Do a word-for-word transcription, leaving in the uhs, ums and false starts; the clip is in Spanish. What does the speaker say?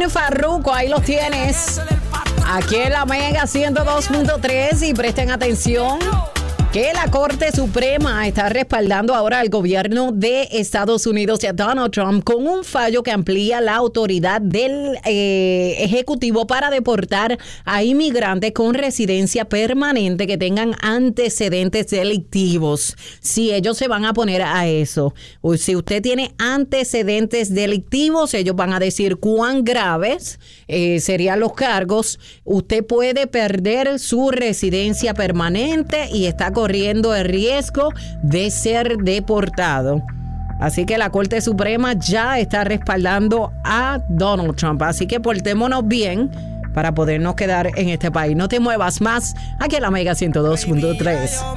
Yailin, Farruko, ahí los tienes. Aquí en la Mega ciento dos punto tres y presten atención que la Corte Suprema está respaldando ahora al gobierno de Estados Unidos y a Donald Trump con un fallo que amplía la autoridad del eh, Ejecutivo para deportar a inmigrantes con residencia permanente que tengan antecedentes delictivos. Si ellos se van a poner a eso. O si usted tiene antecedentes delictivos, ellos van a decir cuán graves eh, serían los cargos. Usted puede perder su residencia permanente y está corriendo el riesgo de ser deportado. Así que la Corte Suprema ya está respaldando a Donald Trump. Así que portémonos bien para podernos quedar en este país. No te muevas más aquí en la Mega ciento dos punto tres.